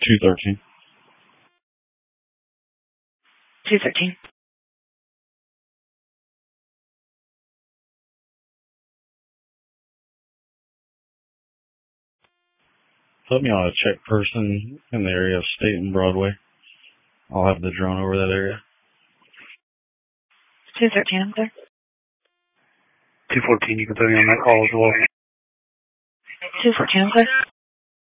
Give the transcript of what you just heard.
213. 213. Put me on a check person in the area of State and Broadway. I'll have the drone over that area. 213, I'm clear. 214, you can put me on that call as well. 214, I'm clear.